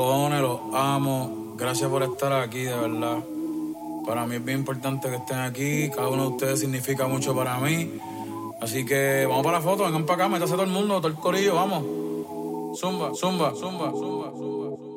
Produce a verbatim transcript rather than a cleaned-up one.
Cojones, los amo. Gracias por estar aquí, de verdad. Para mí es bien importante que estén aquí. Cada uno de ustedes significa mucho para mí. Así que vamos para la foto, vengan para acá, métase todo el mundo, todo el corillo, vamos. Zumba, zumba, zumba, zumba, zumba.